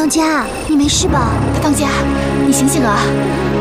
当家，你没事吧？ 大当家，你醒醒啊！